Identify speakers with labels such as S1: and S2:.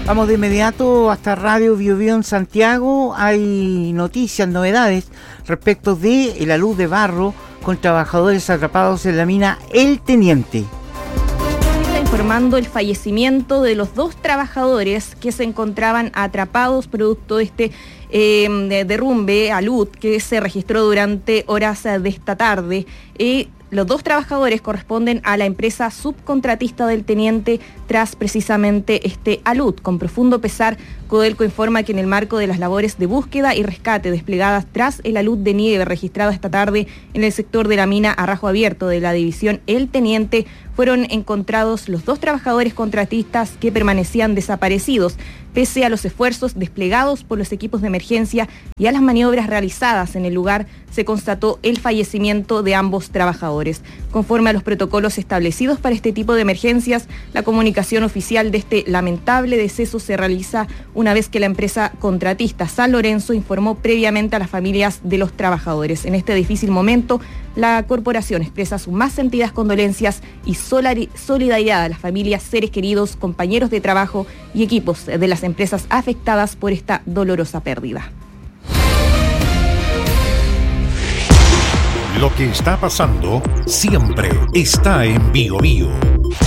S1: Vamos de inmediato hasta Radio Bio Bio en Santiago. Hay noticias, novedades respecto de la luz de barro con trabajadores atrapados en la mina El Teniente.
S2: Está informando el fallecimiento de los 2 trabajadores que se encontraban atrapados producto de este derrumbe alud que se registró durante horas de esta tarde. Los 2 trabajadores corresponden a la empresa subcontratista del Teniente tras precisamente este alud. Con profundo pesar, Codelco informa que en el marco de las labores de búsqueda y rescate desplegadas tras el alud de nieve registrado esta tarde en el sector de la mina a Rajo Abierto de la división El Teniente, fueron encontrados los 2 trabajadores contratistas que permanecían desaparecidos. Pese a los esfuerzos desplegados por los equipos de emergencia y a las maniobras realizadas en el lugar, se constató el fallecimiento de ambos trabajadores. Conforme a los protocolos establecidos para este tipo de emergencias, la comunicación oficial de este lamentable deceso se realiza una vez que la empresa contratista San Lorenzo informó previamente a las familias de los trabajadores. En este difícil momento, la corporación expresa sus más sentidas condolencias y solidaridad a las familias, seres queridos, compañeros de trabajo y equipos de las empresas afectadas por esta dolorosa pérdida.
S3: Lo que está pasando siempre está en Bio Bio.